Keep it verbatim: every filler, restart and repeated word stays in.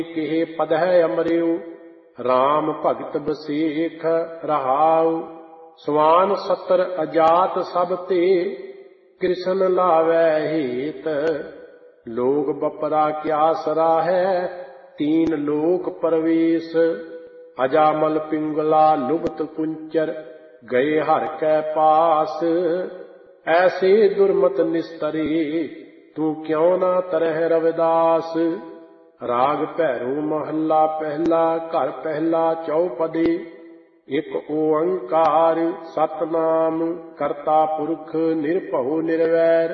ਕਿਹ ਪਦ ਹੈ ਅਮਰਿਉ, ਰਾਮ ਭਗਤ ਬਸੇਖ ਰਹਾਉ। ਸਵਾਨ ਸਤਰ ਅਜਾਤ ਸਭ ਤੇ, ਕ੍ਰਿਸ਼ਨ ਲਾਵੈ ਹੇਤ। ਲੋਗ ਬਪਰਾ ਕਿਆ ਸਰਾਹੈ, ਤੀਨ ਲੋਕ ਪਰਵੇਸ਼। ਅਜਾਮਲ ਪਿੰਗਲਾ ਲੁਭਤ ਕੁੰਚਰ, ਗਏ ਹਰਿ ਕੈ ਪਾਸ। ਐਸੇ ਦੁਰਮਤ ਨਿਸਤਰੇ, ਤੂੰ ਕਿਉ ਨਾ ਤਰਹਿ ਰਵਿਦਾਸ। ਰਾਗ ਭੈਰੋ ਮਹੱਲਾ ਪਹਿਲਾ, ਘਰ ਪਹਿਲਾ ਚੌਪਦੇ। ਇਕ ਓੰਕਾਰ ਸਤਿਨਾਮ, ਕਰਤਾ ਪੁਰਖ ਨਿਰਭਉ ਨਿਰਵੈਰ।